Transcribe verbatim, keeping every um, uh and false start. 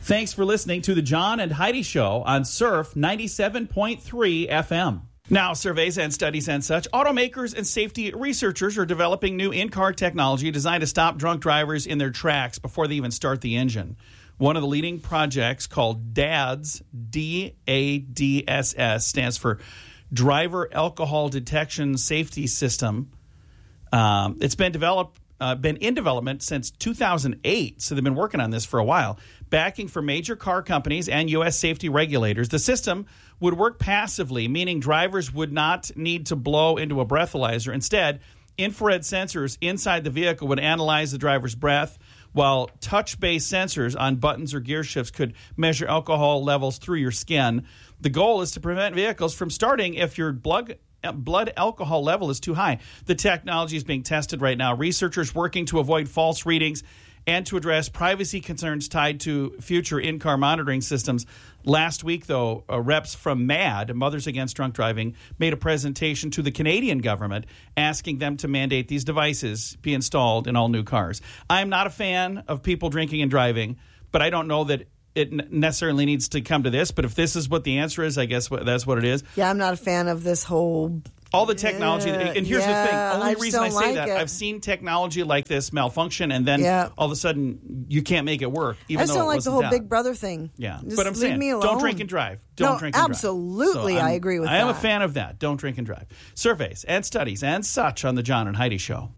Thanks for listening to the John and Heidi Show on Surf ninety-seven point three F M. Now, surveys and studies and such, automakers and safety researchers are developing new in-car technology designed to stop drunk drivers in their tracks before they even start the engine. One of the leading projects, called DADS, D A D S S, stands for Driver Alcohol Detection Safety System. Um, it's been developed, uh, been in development since two thousand eight, so they've been working on this for a while. Backing for major car companies and U S safety regulators, the system would work passively, meaning drivers would not need to blow into a breathalyzer. Instead, infrared sensors inside the vehicle would analyze the driver's breath, while touch-based sensors on buttons or gear shifts could measure alcohol levels through your skin. The goal is to prevent vehicles from starting if your blood blood alcohol level is too high. The technology is being tested right now. Researchers working to avoid false readings and to address privacy concerns tied to future in-car monitoring systems. Last week, though, uh, reps from MAD, Mothers Against Drunk Driving, made a presentation to the Canadian government asking them to mandate these devices be installed in all new cars. I'm not a fan of people drinking and driving, but I don't know that it necessarily needs to come to this. But if this is what the answer is, I guess that's what it is. Yeah, I'm not a fan of this whole... All the technology, yeah, and here's yeah, the thing, only I reason I say like that, it. I've seen technology like this malfunction, and then yeah. all of a sudden you can't make it work, even I just though don't it like the wasn't whole down. Big Brother thing. Yeah, just but I'm leave saying, me alone. don't drink and drive. Don't no, drink and absolutely, drive. So I agree with I that. am a fan of that. Don't drink and drive. Surveys and studies and such on the John and Heidi Show.